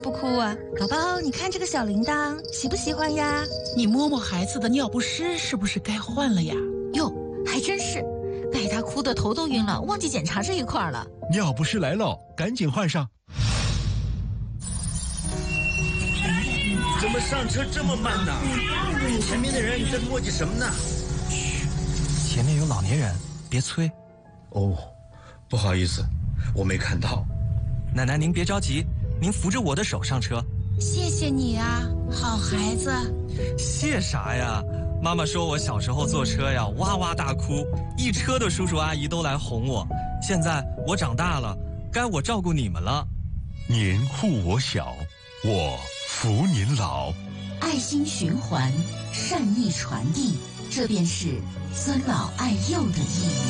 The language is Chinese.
不哭啊，宝宝，你看这个小铃铛，喜不喜欢呀？ 你摸摸孩子的尿不湿，是不是该换了呀？ 哟，还真是，被他哭得头都晕了，忘记检查这一块了。 尿不湿来了，赶紧换上。 怎么上车这么慢呢？前面的人在磨叽什么呢？ 嘘，前面有老年人，别催。 哦，不好意思，我没看到。 奶奶，您别着急，您扶着我的手上车。 谢谢你啊，好孩子。 谢啥呀？妈妈说我小时候坐车呀，哇哇大哭，一车的叔叔阿姨都来哄我。现在我长大了，该我照顾你们了。 您护我小，我扶您老。 爱心循环，善意传递，这便是尊老爱幼的意义。